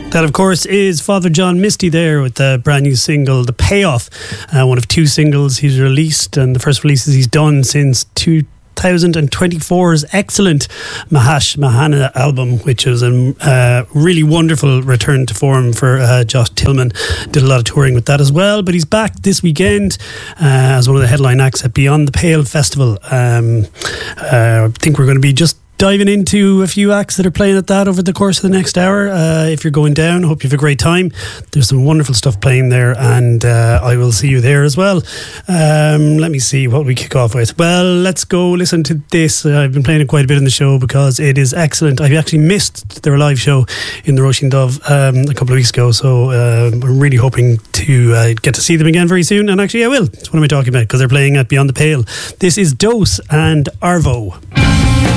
That, of course, is Father John Misty there with the brand new single, The Payoff. One of two singles he's released, and the first releases he's done since 2024's excellent Mahash Mahana album, which was a really wonderful return to form for Josh Tillman. Did a lot of touring with that as well, but he's back this weekend as one of the headline acts at Beyond the Pale Festival. I think we're going to be just diving into a few acts that are playing at that over the course of the next hour. If you're going down, hope you have a great time. There's some wonderful stuff playing there, and I will see you there as well. Let me see what we kick off with. Well, let's go listen to this. I've been playing it quite a bit in the show because it is excellent. I actually missed their live show in the Roisin Dove a couple of weeks ago, so I'm really hoping to get to see them again very soon, and actually I will. That's what am I talking about, because they're playing at Beyond the Pale. This is Dose and Arvo.